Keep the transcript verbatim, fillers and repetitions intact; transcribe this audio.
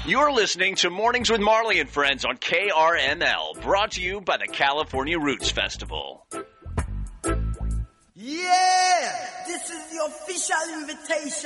You're listening to Mornings with Marley and Friends on K R M L, brought to you by the California Roots Festival. Yeah, this is the official invitation